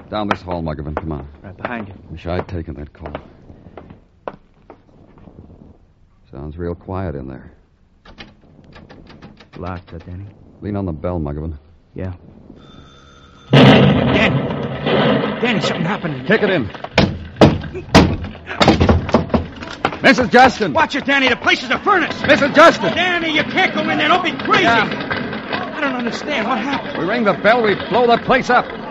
Down this hall, Muggavan. Come on. Right behind you. Wish I'd taken that call. Sounds real quiet in there. Locked, Danny. Lean on the bell, Muggavan. Yeah. Danny, something happened. Kick it in. Mrs. Justin! Watch it, Danny. The place is a furnace. Mrs. Justin! Danny, you can't go in there. Don't be crazy. Yeah. I don't understand. What happened? We ring the bell, we blow the place up.